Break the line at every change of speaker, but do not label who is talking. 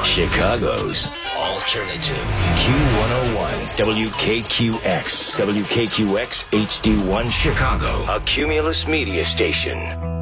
Chicago's alternative. Q101, WKQX, WKQX HD1 Chicago, a Cumulus media station.